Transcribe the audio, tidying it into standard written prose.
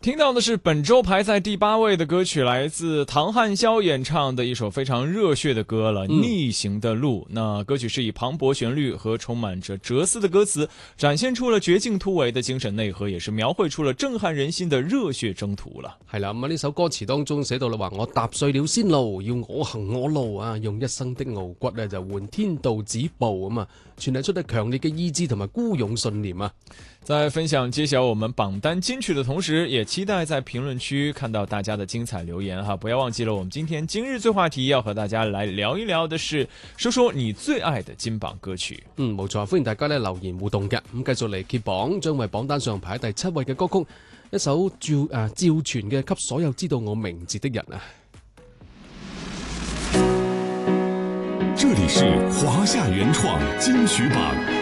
听到的是本周排在第8位的歌曲，来自唐汉霄演唱的一首非常热血的歌了，逆行的路。那歌曲是以磅礴旋律和充滿着哲思的歌詞，展現出了絕境突圍的精神內核，也是描繪出了震撼人心的熱血征途啦。 係啦，咁啊呢首歌詞當中寫到啦話，我踏碎了仙路，要我行我路啊，用一生的傲骨咧就換天道止步咁啊，傳遞出咗強烈嘅意志同埋孤勇信念啊。 在分享揭曉我們榜單金曲的同時，也期待在評論區看到大家的精彩留言哈！不要忘記了，我們今天今日最話題要和大家來聊一聊的是，說說你最愛的金榜歌曲。 冇錯，歡迎大家咧留言互動嘅，咁繼續嚟揭榜，將為榜單上排第7位嘅歌曲，一首趙傳嘅《給所有知道我名字的人》啊。 這裡是華夏原創金曲榜。